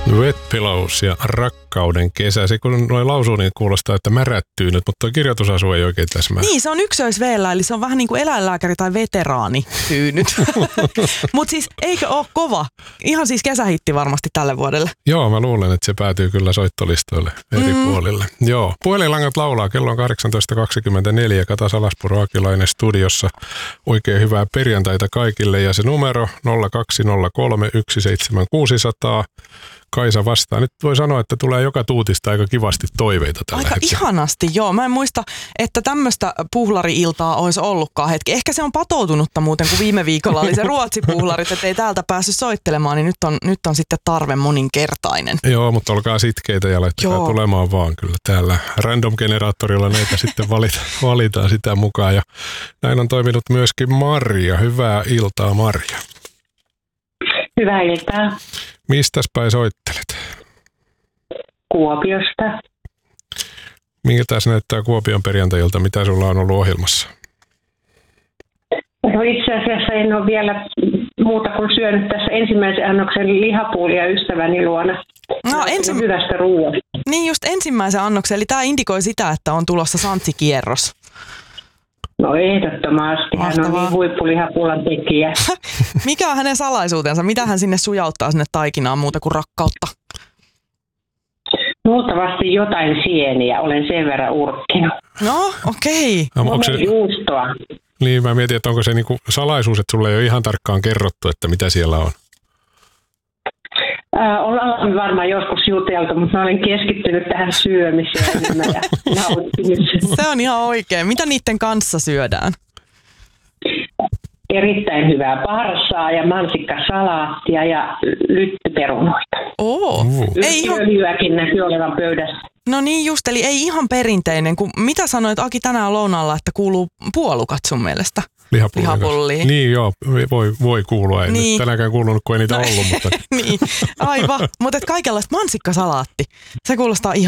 Wet Pillows ja Rakkauden kesä. Se kun noin lausuu, niin kuulostaa, että märättyy nyt, mutta tuo kirjoitusasu ei oikein täsmää. Niin, se on ykkösveellä, eli se on vähän niin kuin eläinlääkäri tai veteraani tyynyt. Mutta siis eikö ole kova? Ihan siis kesähitti varmasti tälle vuodelle. Joo, mä luulen, että se päätyy kyllä soittolistoille eri puolille. Joo, puhelinlangat laulaa. Kello on 18.24. Kata Salaspuro Akilainen studiossa. Oikein hyvää perjantaita kaikille ja se numero 0203 17600. Kaisa vastaa. Nyt voi sanoa, että tulee joka tuutista aika kivasti toiveita tällä Aika hetkellä. ihanasti, joo. Mä en muista, että tämmöistä puhlari-iltaa olisi ollutkaan hetki. Ehkä se on patoutunutta muuten, kun viime viikolla oli se ruotsipuhlarit, että ei täältä päässyt soittelemaan, niin nyt on sitten tarve moninkertainen. Joo, mutta olkaa sitkeitä ja laittakaa tulemaan vaan kyllä täällä. Random-generaattorilla näitä sitten valitaan sitä mukaan. Ja näin on toiminut myöskin Marja. Hyvää iltaa, Marja. Hyvää iltaa. Mistäs päin soittelet? Kuopiosta. Minkä tässä näyttää Kuopion perjantajilta? Mitä sulla on ollut ohjelmassa? No itse asiassa en ole vielä muuta kuin syönyt tässä ensimmäisen annoksen lihapuulia ystäväni luona. No, hyvästä ruoasta. Niin just ensimmäisen annoksen, eli tämä indikoi sitä, että on tulossa santsikierros. No ehdottomasti. Hän on niin huippulihapuulan tekijä. Mikä on hänen salaisuutensa? Mitä hän sinne sujauttaa sinne taikinaan muuta kuin rakkautta? Luultavasti jotain sieniä. Olen sen verran urkkinut. No, okei. Onko se juustoa? Niin, mä mietin, että onko se niinku salaisuus, että sulle ei ole ihan tarkkaan kerrottu, että mitä siellä on. Ollaan varmaan joskus juteltu, mutta mä olen keskittynyt tähän syömiseen ja nauttimiseen. Se on ihan oikein. Mitä niiden kanssa syödään? Erittäin hyvää parsaa ja mansikkasalaattia ja lyttyperunoita. Öljyäkin näkyy olevan pöydässä. No niin just, eli ei ihan perinteinen. Mitä sanoit Aki tänään lounaalla, että kuuluu puolukat sun mielestä? Lihapulliin. Niin joo, voi kuulua. Ei nyt tänäänkään kuulunut, kun ei niitä ollut. Mutta niin, aivan. Mutta kaikenlaista mansikkasalaatti. Se kuulostaa ihan